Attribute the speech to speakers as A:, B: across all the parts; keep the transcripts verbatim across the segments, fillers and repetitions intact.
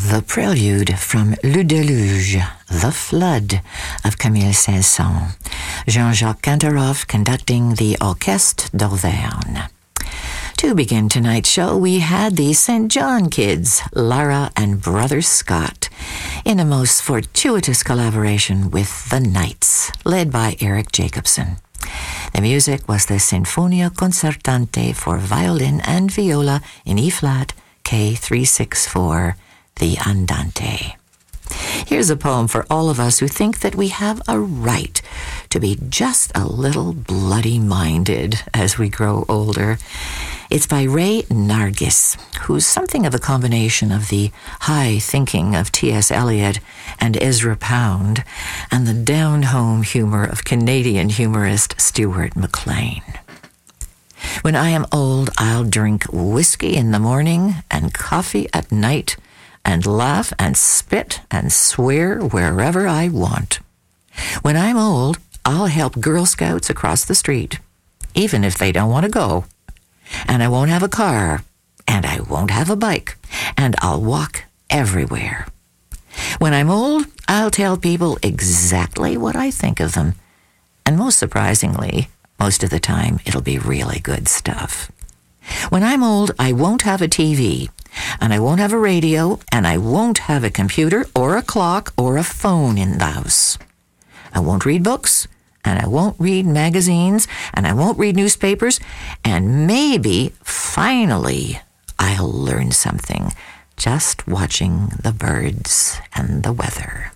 A: the prelude from Le Déluge, The Flood of Camille Saint-Saëns. Jean-Jacques Kantorov conducting the Orchestre d'Auvergne. To begin tonight's show, we had the Saint John Kids, Lara and Brother Scott, in a most fortuitous collaboration with the Knights, led by Eric Jacobson. The music was the Sinfonia Concertante for violin and viola in E-flat, K three sixty-four, the Andante. Here's a poem for all of us who think that we have a right to be just a little bloody-minded as we grow older. It's by Ray Nargis, who's something of a combination of the high thinking of T S Eliot and Ezra Pound and the down-home humor of Canadian humorist Stuart McLean. When I am old, I'll drink whiskey in the morning and coffee at night and laugh and spit and swear wherever I want. When I'm old, I'll help Girl Scouts across the street, even if they don't want to go. And I won't have a car, and I won't have a bike, and I'll walk everywhere. When I'm old, I'll tell people exactly what I think of them. And most surprisingly, most of the time, it'll be really good stuff. When I'm old, I won't have a T V, and I won't have a radio, and I won't have a computer or a clock or a phone in the house. I won't read books, and I won't read magazines, and I won't read newspapers, and maybe, finally, I'll learn something just watching the birds and the weather.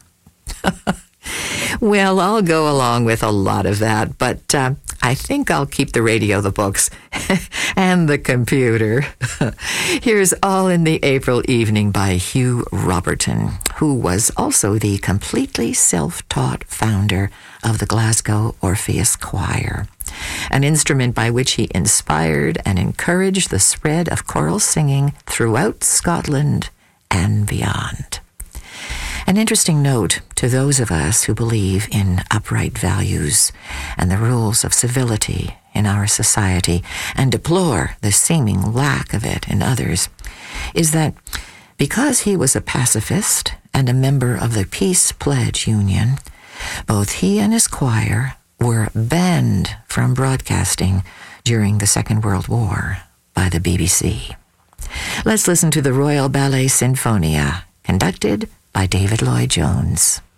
A: Well, I'll go along with a lot of that, but uh, I think I'll keep the radio, the books, and the computer. Here's All in the April Evening by Hugh Roberton, who was also the completely self-taught founder of the Glasgow Orpheus Choir, an instrument by which he inspired and encouraged the spread of choral singing throughout Scotland and beyond. An interesting note to those of us who believe in upright values and the rules of civility in our society and deplore the seeming lack of it in others is that because he was a pacifist and a member of the Peace Pledge Union, both he and his choir were banned from broadcasting during the Second World War by the B B C. Let's listen to the Royal Ballet Sinfonia, conducted by David Lloyd-Jones.